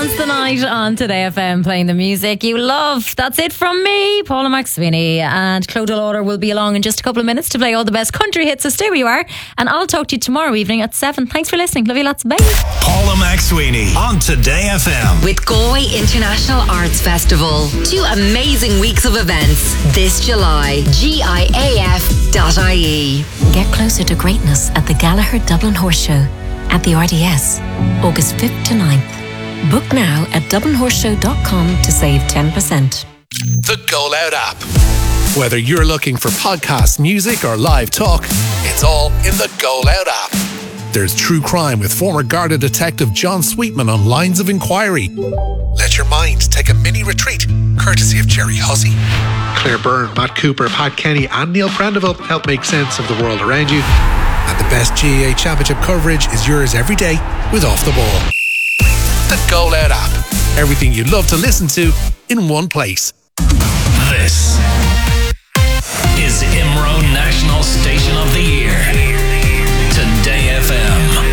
Dance the Night on Today FM, playing the music you love. That's it from me, Paula McSweeney. And Clodagh Lauder will be along in just a couple of minutes to play all the best country hits. So stay where you are, and I'll talk to you tomorrow evening at 7. Thanks for listening. Love you lots. Bye. Paula McSweeney on Today FM. With Galway International Arts Festival. 2 amazing weeks of events this July. GIAF.ie. Get closer to greatness at the Gallagher Dublin Horse Show at the RDS, August 5th to 9th. Book now at dublinhorseshow.com to save 10%. The Go Loud app. Whether you're looking for podcast, music or live talk, it's all in the Go Loud app. There's true crime with former Garda detective John Sweetman on Lines of Inquiry. Let your mind take a mini retreat, courtesy of Jerry Hussey. Claire Byrne, Matt Cooper, Pat Kenny and Neil Prendeville help make sense of the world around you. And the best GAA Championship coverage is yours every day with Off the Ball. The Go Loud app. Everything you'd love to listen to in one place. This is IMRO National Station of the Year. Today FM.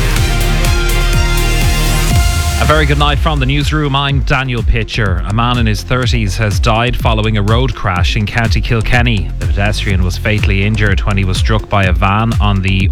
A very good night from the newsroom. I'm Daniel Pitcher. A man in his 30s has died following a road crash in County Kilkenny. The pedestrian was fatally injured when he was struck by a van on the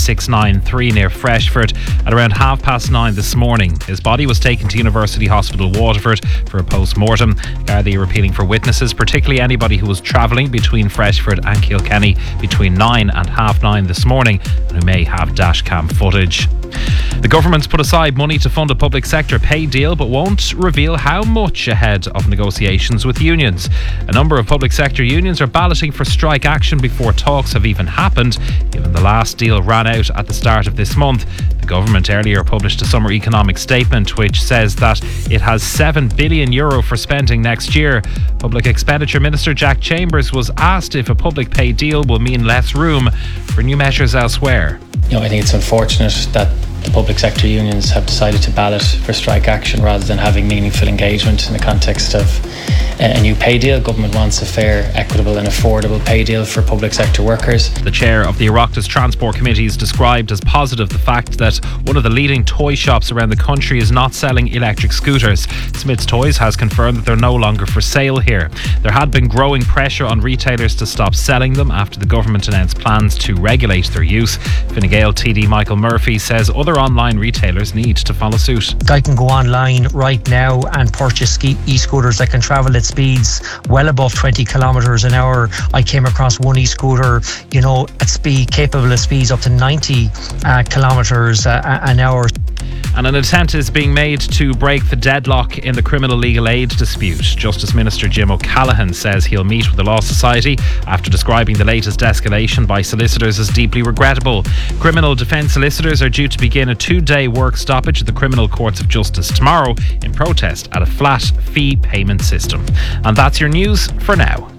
R693 near Freshford at around 9:30 this morning. His body was taken to University Hospital Waterford for a post-mortem. Gardaí are appealing for witnesses, particularly anybody who was travelling between Freshford and Kilkenny between 9 and 9:30 this morning and who may have dashcam footage. The government's put aside money to fund a public sector pay deal but won't reveal how much ahead of negotiations with unions. A number of public sector unions are balloting for strike action before talks have even happened, given the last deal ran out at the start of this month. The government earlier published a summer economic statement which says that it has €7 billion for spending next year. Public Expenditure Minister Jack Chambers was asked if a public pay deal will mean less room for new measures elsewhere. I think it's unfortunate that the public sector unions have decided to ballot for strike action rather than having meaningful engagement in the context of a new pay deal. Government wants a fair, equitable and affordable pay deal for public sector workers. The chair of the Oireachtas Transport Committee has described as positive the fact that one of the leading toy shops around the country is not selling electric scooters. Smith's Toys has confirmed that they're no longer for sale here. There had been growing pressure on retailers to stop selling them after the government announced plans to regulate their use. Fine Gael TD Michael Murphy says other online retailers need to follow suit. I can go online right now and purchase e-scooters that can travel at speeds well above 20 kilometres an hour. I came across one e-scooter, at speed capable of speeds up to 90 kilometres an hour. And an attempt is being made to break the deadlock in the criminal legal aid dispute. Justice Minister Jim O'Callaghan says he'll meet with the Law Society after describing the latest escalation by solicitors as deeply regrettable. Criminal defence solicitors are due to begin a 2-day work stoppage at the Criminal Courts of Justice tomorrow in protest at a flat fee payment system. And that's your news for now.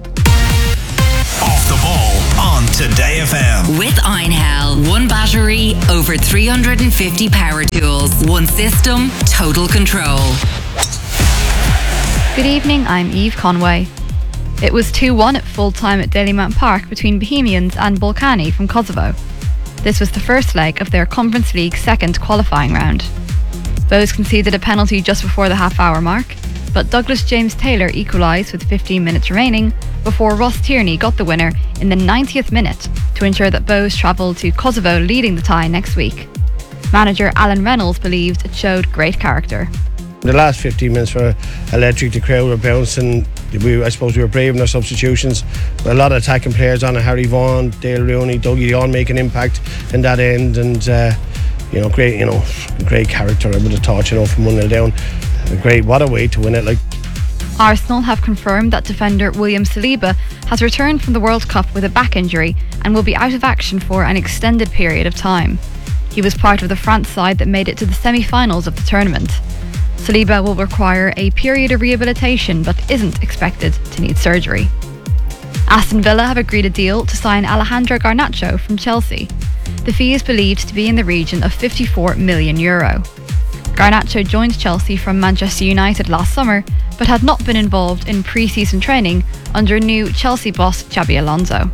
Off the Ball on Today FM. With Einhell. One battery, over 350 power tools. One system, total control. Good evening, I'm Eve Conway. It was 2-1 at full time at Dalymount Park between Bohemians and Balkany from Kosovo. This was the first leg of their Conference League second qualifying round. Bohs conceded a penalty just before the half-hour mark, but Douglas James Taylor equalised with 15 minutes remaining before Ross Tierney got the winner in the 90th minute to ensure that Bohs travelled to Kosovo leading the tie next week. Manager Alan Reynolds believed it showed great character. The last 15 minutes were electric. The crowd were bouncing. I suppose we were brave in our substitutions. A lot of attacking players on it. Harry Vaughan, Dale Rooney, Dougie all make an impact in that end. And great character. I would have thought, from 1-0 down. What a way to win it. Arsenal have confirmed that defender William Saliba has returned from the World Cup with a back injury and will be out of action for an extended period of time. He was part of the France side that made it to the semi-finals of the tournament. Saliba will require a period of rehabilitation but isn't expected to need surgery. Aston Villa have agreed a deal to sign Alejandro Garnacho from Chelsea. The fee is believed to be in the region of €54 million. Garnacho joined Chelsea from Manchester United last summer but had not been involved in pre-season training under new Chelsea boss Xabi Alonso.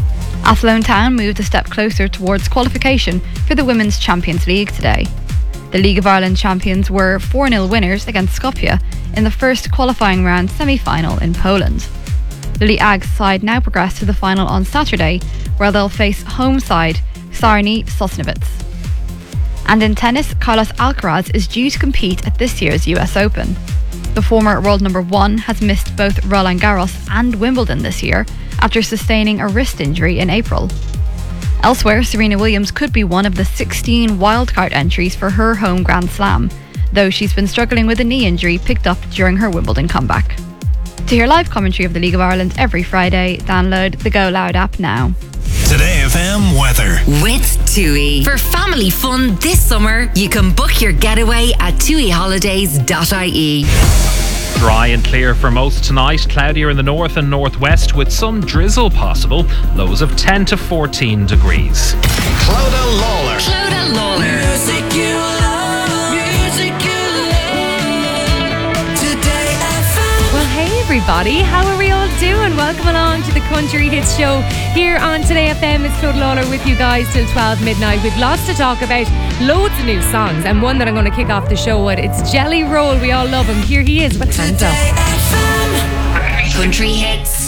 Athlone Town moved a step closer towards qualification for the Women's Champions League today. The League of Ireland champions were 4-0 winners against Skopje in the first qualifying round semi-final in Poland. Lily Ag's side now progress to the final on Saturday, where they'll face home side Sarny Sosnovitz. And in tennis, Carlos Alcaraz is due to compete at this year's US Open. The former world number 1 has missed both Roland Garros and Wimbledon this year after sustaining a wrist injury in April. Elsewhere, Serena Williams could be one of the 16 wildcard entries for her home Grand Slam, though she's been struggling with a knee injury picked up during her Wimbledon comeback. To hear live commentary of the League of Ireland every Friday, download the Go Loud app now. Today FM weather. With TUI. For family fun this summer, you can book your getaway at tuiholidays.ie. Dry and clear for most tonight. Cloudier in the north and northwest with some drizzle possible. Lows of 10 to 14 degrees. Clodagh Lawler. Clodagh Lawler. Music you love. Music you love. Today FM. Well, hey everybody, how are we all doing? Welcome along to the Country Hits Show here on Today FM. It's Clodagh Lawler with you guys till 12 midnight. We've lots to talk about, loads of new songs, and one that I'm going to kick off the show with. It's Jelly Roll. We all love him. Here he is with Hands Up. Country Hits.